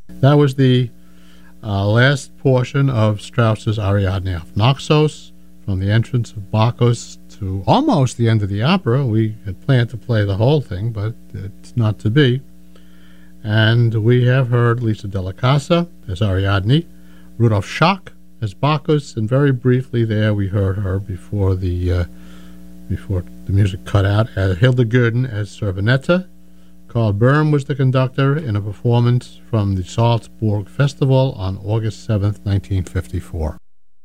That was the last portion of Strauss's Ariadne auf Naxos, from the entrance of Bacchus to almost the end of the opera. We had planned to play the whole thing, but it's not to be. And we have heard Lisa Della Casa as Ariadne, Rudolf Schock as Bacchus, and very briefly there we heard her before the music cut out, as Hilda Gurdon as Servanetta. Carl Böhm was the conductor in a performance from the Salzburg Festival on August 7th, 1954.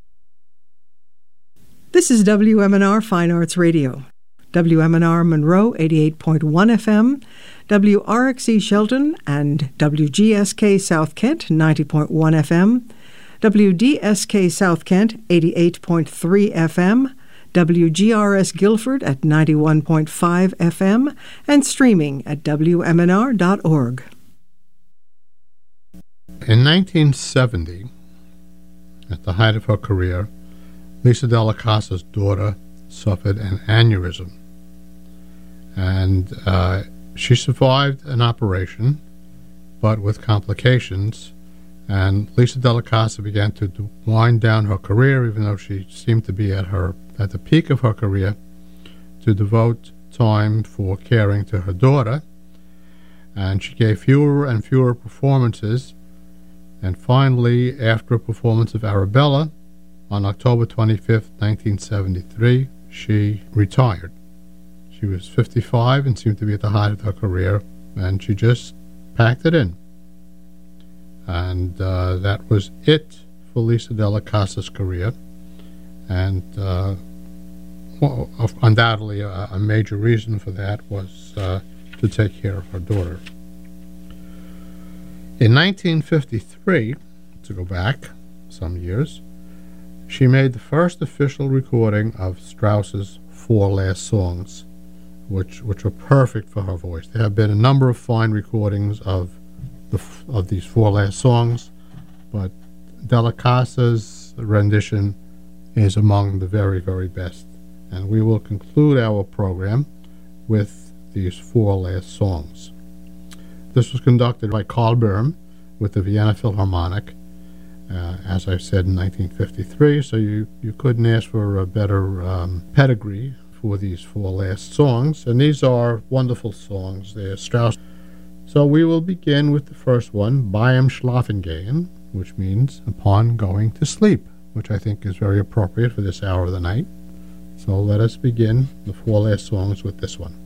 This is WMNR Fine Arts Radio. WMNR Monroe 88.1 FM, WRXE Shelton and WGSK South Kent 90.1 FM, WDSK South Kent 88.3 FM, WGRS Guilford at 91.5 FM, and streaming at WMNR.org. In 1970, at the height of her career, Lisa Della Casa's daughter suffered an aneurysm, and she survived an operation, but with complications, and Lisa Della Casa began to wind down her career, even though she seemed to be at the peak of her career, to devote time for caring to her daughter, and she gave fewer and fewer performances, and finally, after a performance of Arabella, on October 25th, 1973, she retired. She was 55 and seemed to be at the height of her career, and she just packed it in. And that was it for Lisa Della Casa's career. And undoubtedly a major reason for that was to take care of her daughter. In 1953, to go back some years, she made the first official recording of Strauss's Four Last Songs, which were perfect for her voice. There have been a number of fine recordings of these Four Last Songs, but Della Casa's rendition is among the very, very best. And we will conclude our program with these Four Last Songs. This was conducted by Carl Böhm with the Vienna Philharmonic, as I said, in 1953, so you couldn't ask for a better pedigree for these Four Last Songs, and these are wonderful songs. They're Strauss. So we will begin with the first one, Beim Schlafengehen, which means upon going to sleep, which I think is very appropriate for this hour of the night. So let us begin the Four Last Songs with this one.